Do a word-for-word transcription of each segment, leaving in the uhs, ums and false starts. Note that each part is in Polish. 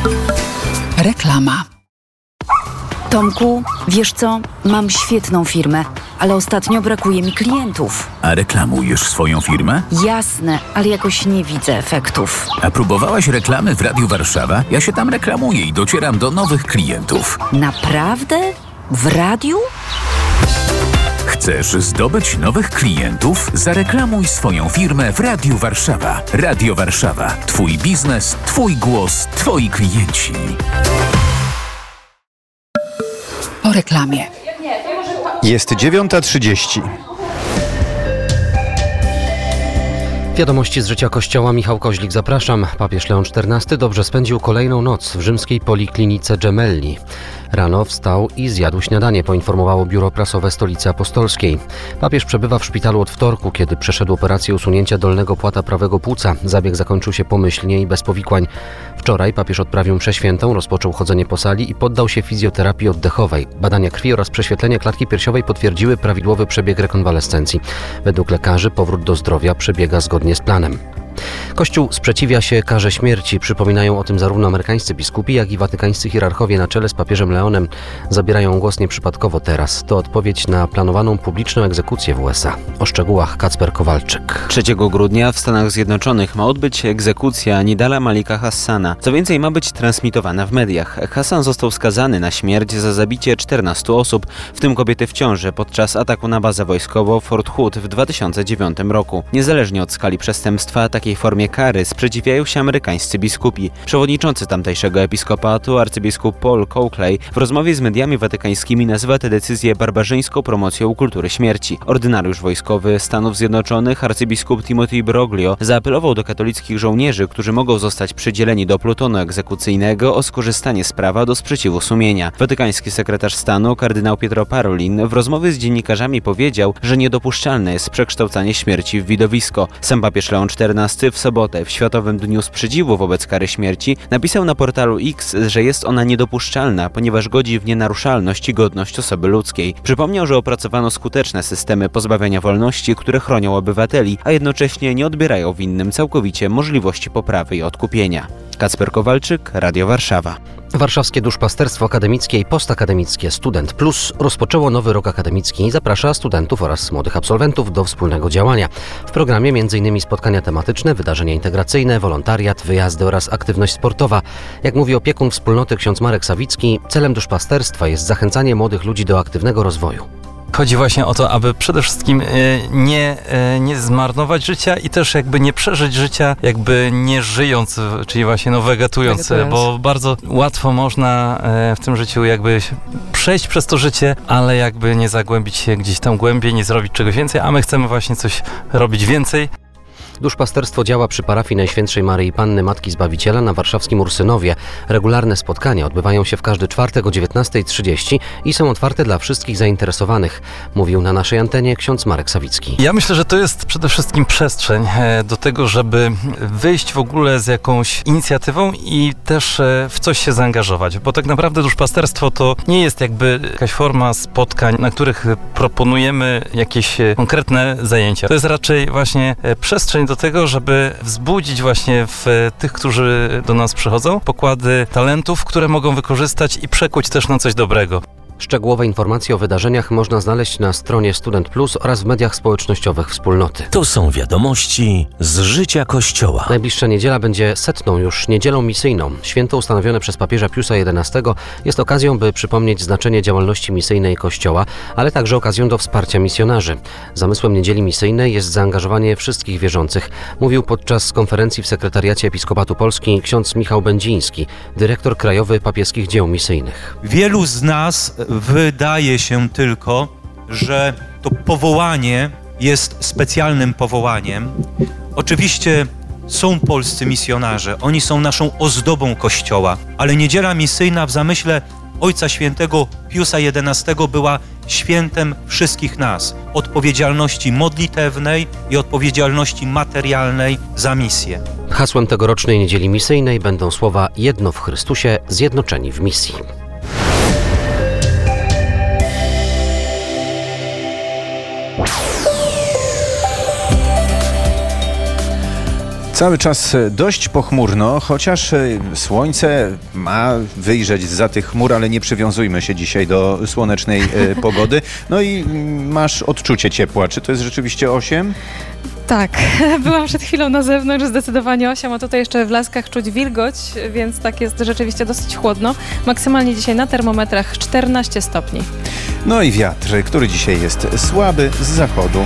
Reklama. Tomku, wiesz co? Mam świetną firmę, ale ostatnio brakuje mi klientów. A reklamujesz swoją firmę? Jasne, ale jakoś nie widzę efektów. A próbowałaś reklamy w Radiu Warszawa? Ja się tam reklamuję i docieram do nowych klientów. Naprawdę? W radiu? Chcesz zdobyć nowych klientów? Zareklamuj swoją firmę w Radiu Warszawa. Radio Warszawa. Twój biznes, twój głos, twoi klienci. Po reklamie. Jest dziewiąta trzydzieści. Wiadomości z życia Kościoła. Michał Koźlik, zapraszam. Papież Leon czternasty dobrze spędził kolejną noc w rzymskiej poliklinice Gemelli. Rano wstał i zjadł śniadanie, poinformowało biuro prasowe Stolicy Apostolskiej. Papież przebywa w szpitalu od wtorku, kiedy przeszedł operację usunięcia dolnego płata prawego płuca. Zabieg zakończył się pomyślnie i bez powikłań. Wczoraj papież odprawił mszę świętą, rozpoczął chodzenie po sali i poddał się fizjoterapii oddechowej. Badania krwi oraz prześwietlenie klatki piersiowej potwierdziły prawidłowy przebieg rekonwalescencji. Według lekarzy powrót do zdrowia przebiega zgodnie z planem. Kościół sprzeciwia się karze śmierci. Przypominają o tym zarówno amerykańscy biskupi, jak i watykańscy hierarchowie na czele z papieżem Leonem. Zabierają głos nieprzypadkowo teraz. To odpowiedź na planowaną publiczną egzekucję w U S A. O szczegółach Kacper Kowalczyk. trzeciego grudnia w Stanach Zjednoczonych ma odbyć się egzekucja Nidala Malika Hassana. Co więcej, ma być transmitowana w mediach. Hassan został skazany na śmierć za zabicie czternastu osób, w tym kobiety w ciąży, podczas ataku na bazę wojskową Fort Hood w dwa tysiące dziewiątym roku. Niezależnie od skali przestępstwa, takiej formie kary sprzeciwiają się amerykańscy biskupi. Przewodniczący tamtejszego episkopatu, arcybiskup Paul Coakley, w rozmowie z mediami watykańskimi nazywa tę decyzję barbarzyńską promocją kultury śmierci. Ordynariusz wojskowy Stanów Zjednoczonych, arcybiskup Timothy Broglio, zaapelował do katolickich żołnierzy, którzy mogą zostać przydzieleni do plutonu egzekucyjnego, o skorzystanie z prawa do sprzeciwu sumienia. Watykański sekretarz stanu, kardynał Pietro Parolin, w rozmowie z dziennikarzami powiedział, że niedopuszczalne jest przekształcanie śmierci w widowisko. Sam papież Leon czternasty w sobotę, w Światowym Dniu Sprzeciwu wobec kary śmierci, napisał na portalu X, że jest ona niedopuszczalna, ponieważ godzi w nienaruszalność i godność osoby ludzkiej. Przypomniał, że opracowano skuteczne systemy pozbawiania wolności, które chronią obywateli, a jednocześnie nie odbierają winnym całkowicie możliwości poprawy i odkupienia. Kacper Kowalczyk, Radio Warszawa. Warszawskie Duszpasterstwo Akademickie i Postakademickie Student Plus rozpoczęło nowy rok akademicki i zaprasza studentów oraz młodych absolwentów do wspólnego działania. W programie m.in. spotkania tematyczne, wydarzenia integracyjne, wolontariat, wyjazdy oraz aktywność sportowa. Jak mówi opiekun wspólnoty ksiądz Marek Sawicki, celem duszpasterstwa jest zachęcanie młodych ludzi do aktywnego rozwoju. Chodzi właśnie o to, aby przede wszystkim nie, nie zmarnować życia i też jakby nie przeżyć życia jakby nie żyjąc, czyli właśnie no wegatując, wegatując, bo bardzo łatwo można w tym życiu jakby przejść przez to życie, ale jakby nie zagłębić się gdzieś tam głębiej, nie zrobić czegoś więcej, a my chcemy właśnie coś robić więcej. Duszpasterstwo działa przy parafii Najświętszej Maryi Panny Matki Zbawiciela na warszawskim Ursynowie. Regularne spotkania odbywają się w każdy czwartek o dziewiętnasta trzydzieści i są otwarte dla wszystkich zainteresowanych, mówił na naszej antenie ksiądz Marek Sawicki. Ja myślę, że to jest przede wszystkim przestrzeń do tego, żeby wyjść w ogóle z jakąś inicjatywą i też w coś się zaangażować, bo tak naprawdę duszpasterstwo to nie jest jakby jakaś forma spotkań, na których proponujemy jakieś konkretne zajęcia. To jest raczej właśnie przestrzeń do tego, żeby wzbudzić właśnie w tych, którzy do nas przychodzą, pokłady talentów, które mogą wykorzystać i przekuć też na coś dobrego. Szczegółowe informacje o wydarzeniach można znaleźć na stronie Student Plus oraz w mediach społecznościowych wspólnoty. To są wiadomości z życia Kościoła. Najbliższa niedziela będzie setną już niedzielą misyjną. Święto ustanowione przez papieża Piusa jedenastego jest okazją, by przypomnieć znaczenie działalności misyjnej Kościoła, ale także okazją do wsparcia misjonarzy. Zamysłem niedzieli misyjnej jest zaangażowanie wszystkich wierzących, mówił podczas konferencji w Sekretariacie Episkopatu Polski ksiądz Michał Będziński, dyrektor krajowy papieskich dzieł misyjnych. Wielu z nas wydaje się tylko, że to powołanie jest specjalnym powołaniem. Oczywiście są polscy misjonarze, oni są naszą ozdobą Kościoła, ale niedziela misyjna w zamyśle Ojca Świętego Piusa jedenastego była świętem wszystkich nas, odpowiedzialności modlitewnej i odpowiedzialności materialnej za misję. Hasłem tegorocznej niedzieli misyjnej będą słowa „Jedno w Chrystusie, zjednoczeni w misji”. Cały czas dość pochmurno, chociaż słońce ma wyjrzeć zza tych chmur, ale nie przywiązujmy się dzisiaj do słonecznej e, pogody. No i masz odczucie ciepła. Czy to jest rzeczywiście osiem? Tak, byłam przed chwilą na zewnątrz, zdecydowanie osiem, a tutaj jeszcze w Laskach czuć wilgoć, więc tak jest rzeczywiście dosyć chłodno. Maksymalnie dzisiaj na termometrach czternaście stopni. No i wiatr, który dzisiaj jest słaby z zachodu.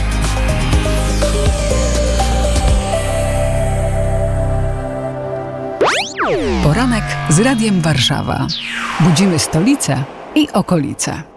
Poranek z Radiem Warszawa. Budzimy stolicę i okolice.